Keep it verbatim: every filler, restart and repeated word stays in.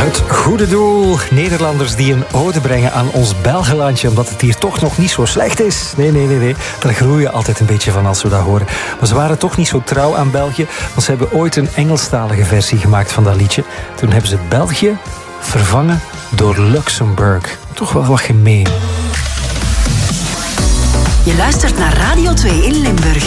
Het goede doel. Nederlanders die een ode brengen aan ons Belgenlandje, omdat het hier toch nog niet zo slecht is. Nee, nee, nee, nee. Daar groeien je altijd een beetje van als we dat horen. Maar ze waren toch niet zo trouw aan België, want ze hebben ooit een Engelstalige versie gemaakt van dat liedje. Toen hebben ze België vervangen door Luxemburg. Toch wel wat gemeen. Je luistert naar Radio twee in Limburg.